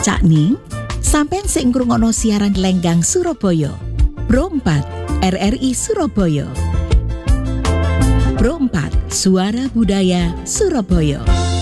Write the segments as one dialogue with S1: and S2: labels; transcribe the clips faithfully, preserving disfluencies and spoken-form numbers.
S1: Cak Ning, sampean sing ngrungokno siaran Lenggang Surabaya. Pro empat R R I Surabaya. Pro empat Suara Budaya Surabaya.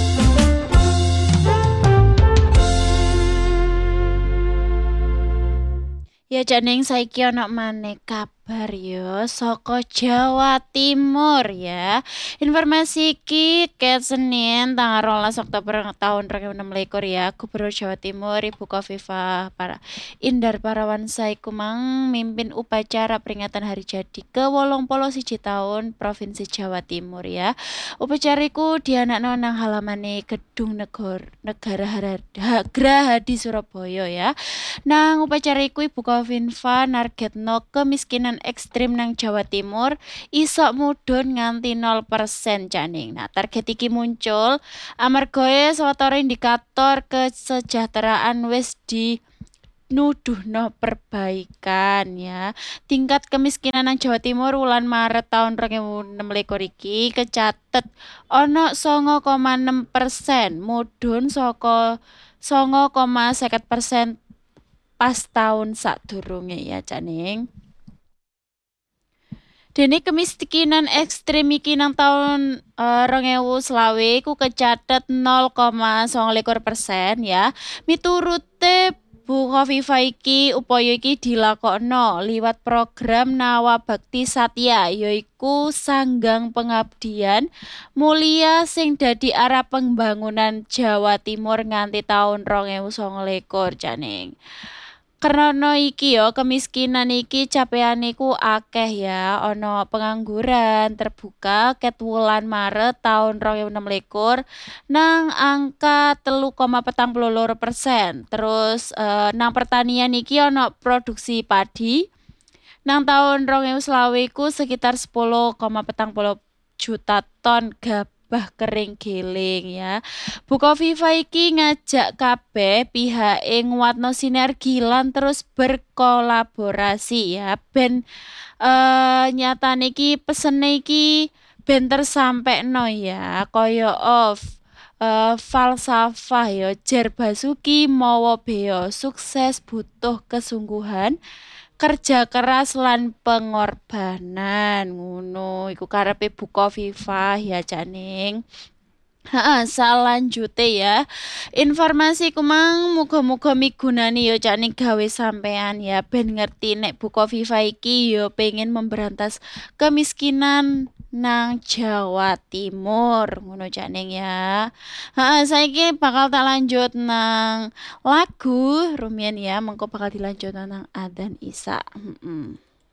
S2: Ya Janing saiki ana maneh kabar ya saka Jawa Timur ya. Informasi iki ket Senin tanggal rolas Oktober tahun dua ribu enam belas ya. Gubernur Jawa Timur Ibu Khofifah para Indar Parawansa iku mang mimpin upacara peringatan hari jadi ke wolung puluh siji tahun Provinsi Jawa Timur ya. Upacara iku dianakno nang halamane Gedung Negara Negara Grahadi Surabaya ya. Nang upacara iku Ibu Khofifah nargetno kemiskinan ekstrim nang Jawa Timur iso mudhun nganti nol persen Janing. Nah, target iki muncul amarga sawetara indikator kesejahteraan wis di nuduhno perbaikan ya. Tingkat kemiskinan nang Jawa Timur wulan Maret tahun dua ribu enam belas iki kecatet ana sanga koma enam persen mudhun saka sanga koma seket persen pas tahun sadurunge ya Janing. Dene kemiskinan ekstrim iki nang tahun uh, dua ribu selawe ku kecatet nol koma sanga persen ya. Miturute Bu Khofifah iki upaya iki dilakokno liwat program Nawabakti Satya yaiku sanggang pengabdian mulia sing dadi arah pembangunan Jawa Timur nganti tahun dua ribu sembilan belas Janing. Karena iki ya kemiskinan iki capaiane iku akeh ya, ana pengangguran terbuka ket wulan Maret tahun dua ribu enam belas nang angka telu koma petang puluh loro persen. Terus eh, nang pertanian iki ana produksi padi nang tahun dua ribu selawe iku sekitar sepuluh koma petang puluh juta ton gabah kering giling ya. Bu Khofifah iki ngajak kabeh pihake nguatno sinergi lan terus berkolaborasi ya ben eh nyatane iki pesene iki ben tersampekno ya kaya of Uh, falsafah ya Jer Basuki mawa beo sukses butuh kesungguhan kerja keras lan pengorbanan ngono iku karepe Bu Khofifah ya Janing. Heeh, salanjute ya. Informasi kumang muga-muga migunani ya Janing gawe sampean ya ben ngerti nek Bu Khofifah iki ya pengen memberantas kemiskinan nang Jawa Timur ngono Janing ya. Heeh, saiki bakal tak lanjut nang lagu rumiyin ya, mengko bakal dilanjut nang Adzan Isya. Heeh.